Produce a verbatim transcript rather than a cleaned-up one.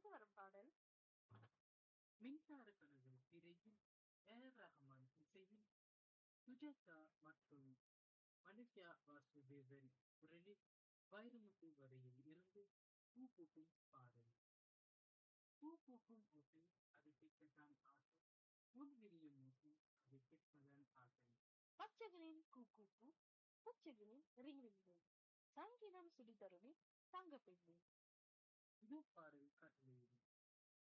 வரும் பாடல் மின்சார கனவு திரையில் ஏர் ரஹ்மான் இசையில் சுஜாதா மற்றும் மலேசியா வாசுதேவன் குரலில் வைரமுத்து வரையில் இருந்து பூ பூக்கும் பாடல். பூ பூக்கும் ஓசை அதை கேட்கத்தான் ஆசை. முன் விரியும் ஓசை அதை கேட்பதன் ஆசை. பச்சைகளின் கூ கூ கூ பூச்சைகளின் ரிங் ரிங் ரிங் சங்கீதம் சுடி தருமி தங்க பெண்ணே. இது பாடல் காட்டலையில்